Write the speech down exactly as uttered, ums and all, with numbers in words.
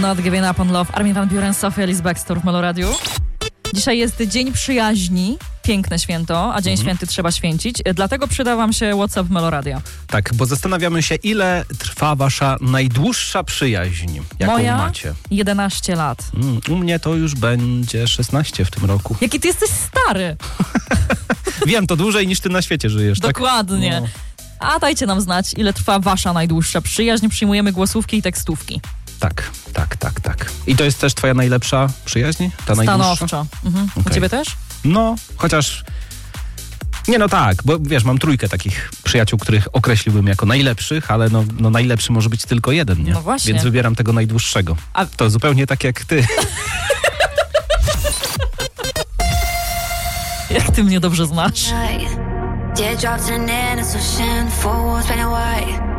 Not Giving Up on Love. Armin van Buuren, Sophia Ellis Bextor w Meloradiu. Dzisiaj jest Dzień Przyjaźni. Piękne święto, a Dzień mhm. Święty trzeba święcić. Dlatego przyda wam się WhatsApp Meloradia. Tak, bo zastanawiamy się, ile trwa wasza najdłuższa przyjaźń, jaką Moja? macie. jedenaście lat. Mm, u mnie to już będzie szesnaście w tym roku. Jaki ty jesteś stary. Wiem, to dłużej niż ty na świecie żyjesz. Dokładnie. Tak? No. A dajcie nam znać, ile trwa wasza najdłuższa przyjaźń. Przyjmujemy głosówki i tekstówki. Tak, tak, tak, tak. I to jest też twoja najlepsza przyjaźń? Ta Stanowczo. Mhm. Okay. U ciebie też? No, chociaż... Nie, no tak, bo wiesz, mam trójkę takich przyjaciół, których określiłbym jako najlepszych, ale no, no najlepszy może być tylko jeden, nie? No właśnie. Więc wybieram tego najdłuższego. A... To zupełnie tak jak ty. Jak ty mnie dobrze znasz.